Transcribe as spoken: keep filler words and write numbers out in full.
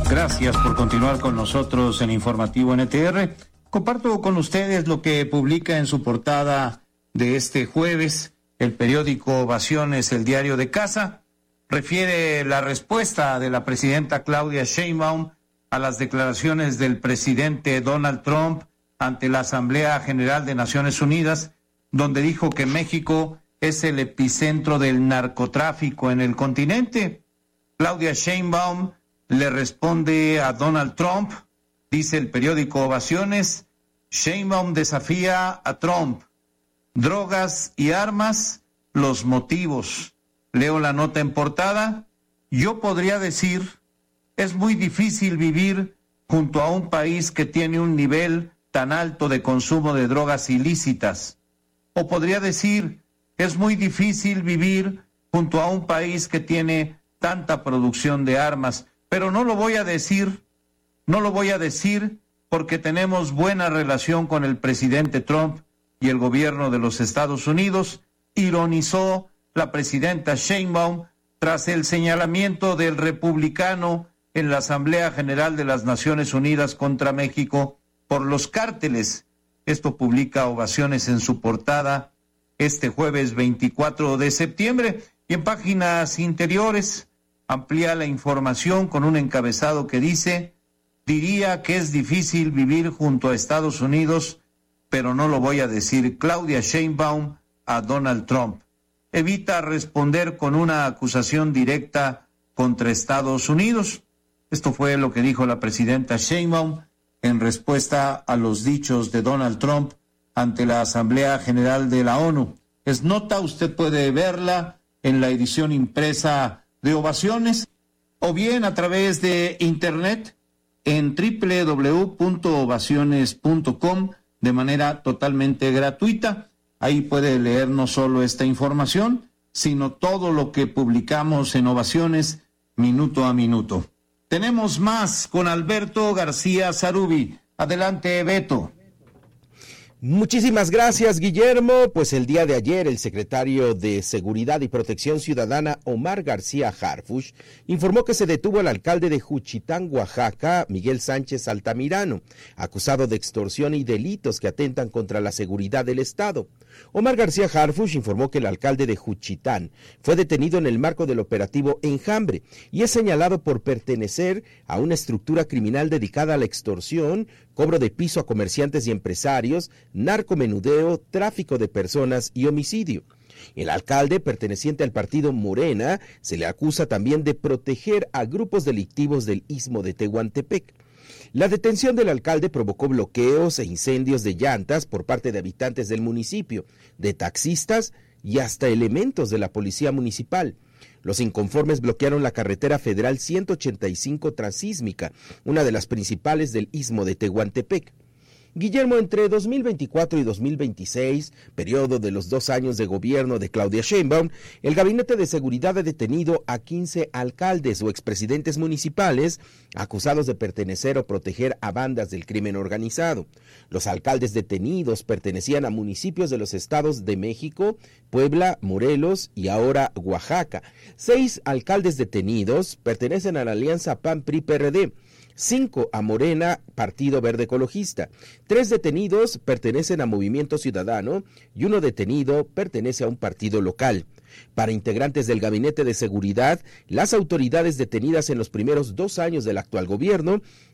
Gracias por continuar con nosotros en Informativo N T R. Comparto con ustedes lo que publica en su portada de este jueves el periódico Ovaciones, el diario de casa. Refiere la respuesta de la presidenta Claudia Sheinbaum a las declaraciones del presidente Donald Trump ante la Asamblea General de Naciones Unidas, donde dijo que México es el epicentro del narcotráfico en el continente. Claudia Sheinbaum le responde a Donald Trump, dice el periódico Ovaciones. Sheinbaum desafía a Trump. Drogas y armas, los motivos. Leo la nota en portada. Yo podría decir, es muy difícil vivir junto a un país que tiene un nivel tan alto de consumo de drogas ilícitas. O podría decir, es muy difícil vivir junto a un país que tiene tanta producción de armas. Pero no lo voy a decir, no lo voy a decir porque tenemos buena relación con el presidente Trump y el gobierno de los Estados Unidos, ironizó la presidenta Sheinbaum tras el señalamiento del republicano en la Asamblea General de las Naciones Unidas contra México por los cárteles. Esto publica Ovaciones en su portada este jueves veinticuatro de septiembre, y en páginas interiores amplía la información con un encabezado que dice: diría que es difícil vivir junto a Estados Unidos, pero no lo voy a decir. Claudia Sheinbaum a Donald Trump. Evita responder con una acusación directa contra Estados Unidos. Esto fue lo que dijo la presidenta Sheinbaum en respuesta a los dichos de Donald Trump ante la Asamblea General de la ONU. Es nota, usted puede verla en la edición impresa de Ovaciones, o bien a través de internet en doble u doble u doble u punto ovaciones punto com de manera totalmente gratuita. Ahí puede leer no solo esta información, sino todo lo que publicamos en Ovaciones minuto a minuto. Tenemos más con Alberto García Zarubi. Adelante, Beto. Muchísimas gracias, Guillermo. Pues el día de ayer el secretario de Seguridad y Protección Ciudadana, Omar García Harfuch, informó que se detuvo al alcalde de Juchitán, Oaxaca, Miguel Sánchez Altamirano, acusado de extorsión y delitos que atentan contra la seguridad del Estado. Omar García Harfuch informó que el alcalde de Juchitán fue detenido en el marco del operativo Enjambre y es señalado por pertenecer a una estructura criminal dedicada a la extorsión, cobro de piso a comerciantes y empresarios, narcomenudeo, tráfico de personas y homicidio. El alcalde, perteneciente al partido Morena, se le acusa también de proteger a grupos delictivos del Istmo de Tehuantepec. La detención del alcalde provocó bloqueos e incendios de llantas por parte de habitantes del municipio, de taxistas y hasta elementos de la policía municipal. Los inconformes bloquearon la carretera federal ciento ochenta y cinco transísmica, una de las principales del Istmo de Tehuantepec. Guillermo, entre dos mil veinticuatro y dos mil veintiséis, periodo de los dos años de gobierno de Claudia Sheinbaum, el Gabinete de Seguridad ha detenido a quince alcaldes o expresidentes municipales acusados de pertenecer o proteger a bandas del crimen organizado. Los alcaldes detenidos pertenecían a municipios de los estados de México, Puebla, Morelos y ahora Oaxaca. Seis alcaldes detenidos pertenecen a la alianza P A N P R I P R D. Cinco a Morena, Partido Verde Ecologista. Tres detenidos pertenecen a Movimiento Ciudadano y uno detenido pertenece a un partido local. Para integrantes del Gabinete de Seguridad, las autoridades detenidas en los primeros dos años del actual gobierno